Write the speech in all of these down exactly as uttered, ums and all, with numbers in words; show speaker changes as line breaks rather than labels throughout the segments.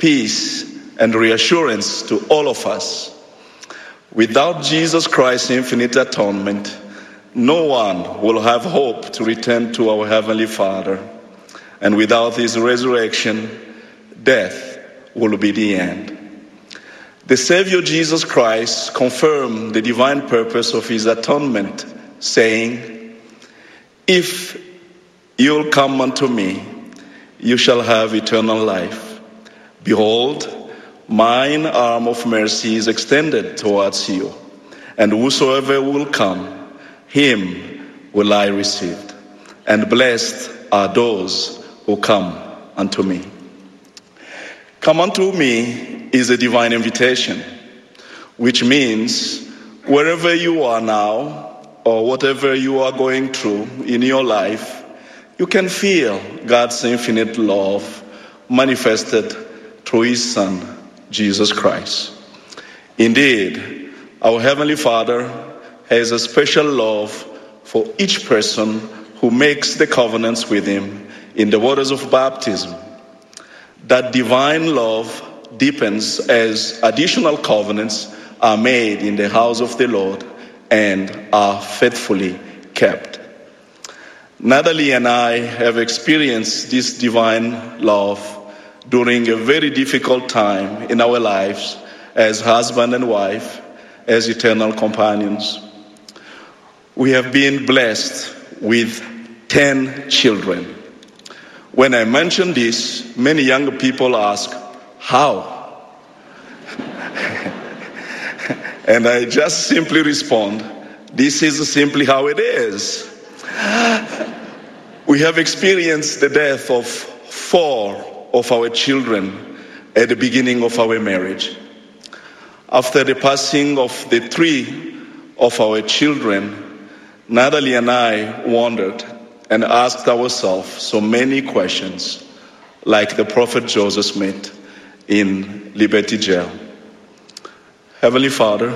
peace, and reassurance to all of us. Without Jesus Christ's infinite atonement, no one will have hope to return to our Heavenly Father. And without his resurrection, death will be the end. The Savior Jesus Christ confirmed the divine purpose of his atonement, saying, "If you'll come unto me, you shall have eternal life. Behold, mine arm of mercy is extended towards you, and whosoever will come, him will I receive. And blessed are those who come unto me." Come unto me is a divine invitation, which means wherever you are now, or whatever you are going through in your life, you can feel God's infinite love manifested through his Son, Jesus Christ. Indeed, our Heavenly Father has a special love for each person who makes the covenants with him in the waters of baptism. That divine love deepens as additional covenants are made in the house of the Lord and are faithfully kept. Natalie and I have experienced this divine love during a very difficult time in our lives as husband and wife, as eternal companions. We have been blessed with ten children. When I mention this, many young people ask, how? And I just simply respond, this is simply how it is. We have experienced the death of four of our children at the beginning of our marriage. After the passing of the three of our children, Natalie and I wondered and asked ourselves so many questions, like the prophet Joseph Smith in Liberty Jail. Heavenly Father,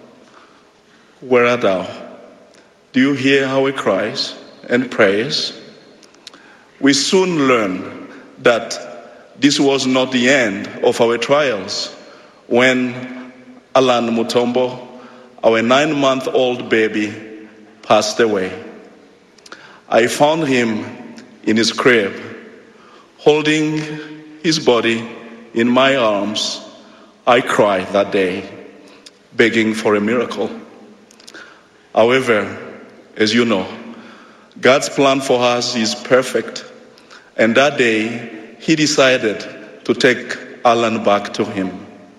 where art thou? Do you hear how he cries and prays? We soon learned that this was not the end of our trials. When Alan Mutombo, our nine-month-old baby, passed away, I found him in his crib, holding his body in my arms. I cried that day, begging for a miracle. However, as you know, God's plan for us is perfect, and that day he decided to take Alan back to him.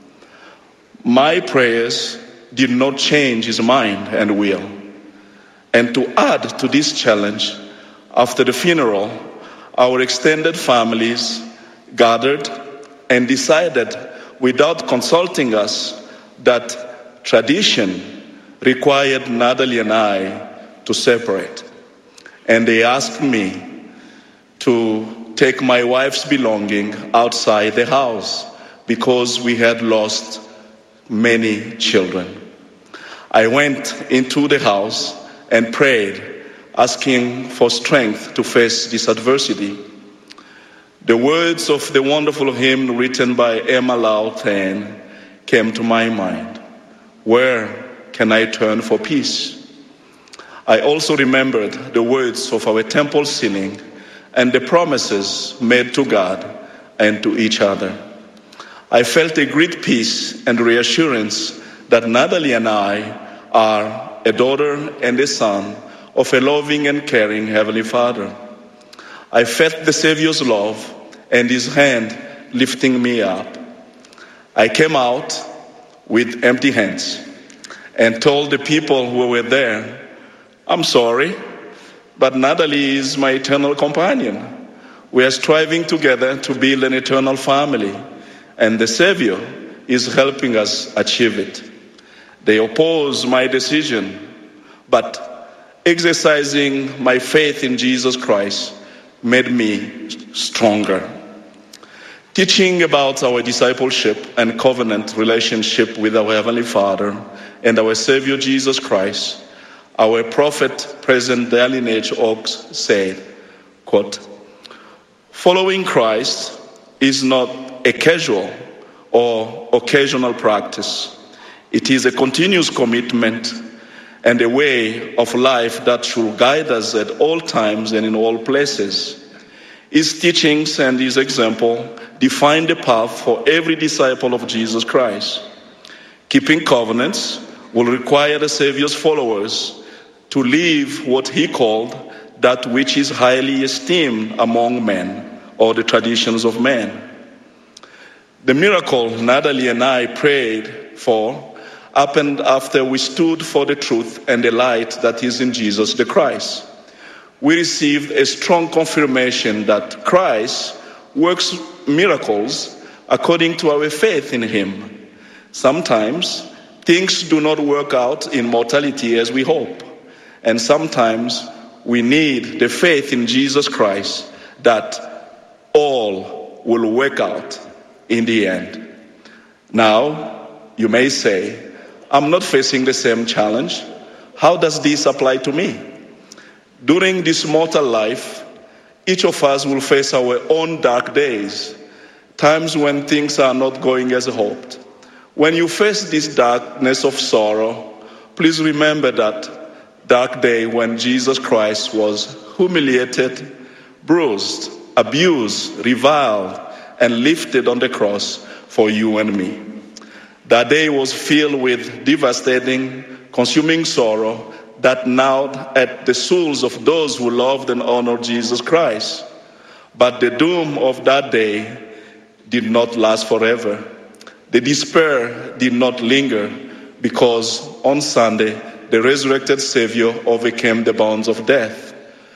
My prayers did not change his mind and will. And to add to this challenge, after the funeral, our extended families gathered and decided, without consulting us, that tradition required Natalie and I to separate. And they asked me to take my wife's belongings outside the house because we had lost many children. I went into the house and prayed, asking for strength to face this adversity. The words of the wonderful hymn written by Emma Lauten came to my mind. Where can I turn for peace? I also remembered the words of our temple singing and the promises made to God and to each other. I felt a great peace and reassurance that Natalie and I are a daughter and a son of a loving and caring Heavenly Father. I felt the Savior's love and his hand lifting me up. I came out with empty hands and told the people who were there, I'm sorry, but Natalie is my eternal companion. We are striving together to build an eternal family, and the Savior is helping us achieve it. They oppose my decision, but exercising my faith in Jesus Christ made me stronger. Teaching about our discipleship and covenant relationship with our Heavenly Father and our Savior Jesus Christ, our prophet, President Dallin H. Oaks, said, quote, "Following Christ is not a casual or occasional practice. It is a continuous commitment and a way of life that should guide us at all times and in all places. His teachings and his example define the path for every disciple of Jesus Christ. Keeping covenants will require the Savior's followers to live what he called that which is highly esteemed among men, or the traditions of men. The miracle Natalie and I prayed for happened after we stood for the truth and the light that is in Jesus the Christ. We received a strong confirmation that Christ works miracles according to our faith in him. Sometimes things do not work out in mortality as we hope, and sometimes we need the faith in Jesus Christ that all will work out in the end. Now, you may say, I'm not facing the same challenge. How does this apply to me? During this mortal life, each of us will face our own dark days, times when things are not going as hoped. When you face this darkness of sorrow, please remember that dark day when Jesus Christ was humiliated, bruised, abused, reviled, and lifted on the cross for you and me. That day was filled with devastating, consuming sorrow that gnawed at the souls of those who loved and honored Jesus Christ. But the doom of that day did not last forever. The despair did not linger, because on Sunday, the resurrected Savior overcame the bonds of death.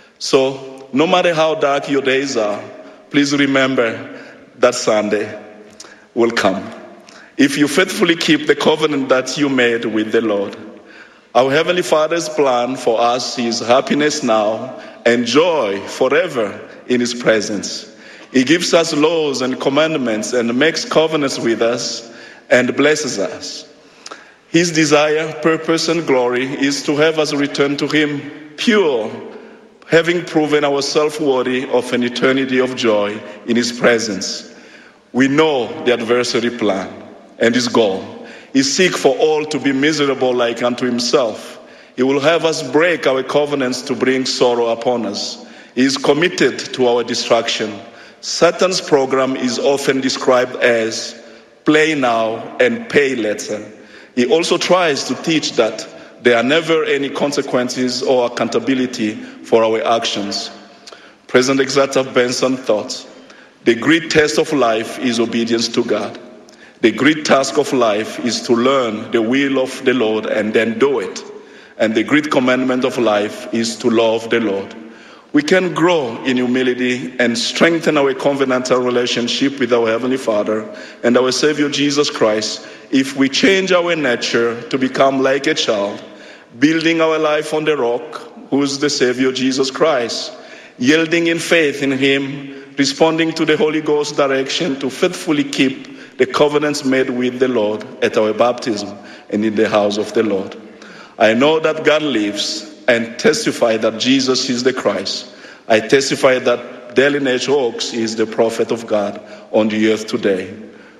So, no matter how dark your days are, please remember that Sunday will come if you faithfully keep the covenant that you made with the Lord. Our Heavenly Father's plan for us is happiness now and joy forever in his presence. He gives us laws and commandments and makes covenants with us and blesses us. His desire, purpose, and glory is to have us return to him pure, having proven ourselves worthy of an eternity of joy in his presence. We know the adversary plan and his goal. He seeks for all to be miserable like unto himself. He will have us break our covenants to bring sorrow upon us. He is committed to our destruction. Satan's program is often described as play now and pay later. He also tries to teach that there are never any consequences or accountability for our actions. President Exata Benson thought, the great test of life is obedience to God. The great task of life is to learn the will of the Lord and then do it. And the great commandment of life is to love the Lord. We can grow in humility and strengthen our covenantal relationship with our Heavenly Father and our Savior Jesus Christ if we change our nature to become like a child, building our life on the rock, who is the Savior Jesus Christ, yielding in faith in him, responding to the Holy Ghost direction to faithfully keep the covenants made with the Lord at our baptism and in the house of the Lord. I know that God lives and testify that Jesus is the Christ. I testify that Dallin H. Oaks is the prophet of God on the earth today.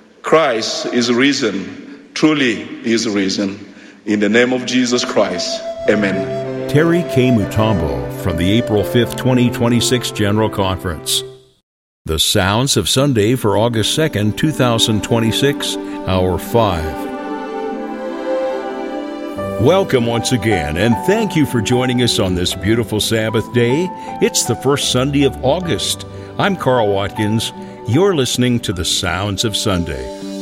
Christ is risen. Truly he is risen. In the name of Jesus Christ, amen.
Terry K. Mutombo from the April fifth, twenty twenty-six General Conference. The Sounds of Sunday for August second, twenty twenty-six, Hour five. Welcome once again, and thank you for joining us on this beautiful Sabbath day. It's the first Sunday of August. I'm Carl Watkins. You're listening to The Sounds of Sunday.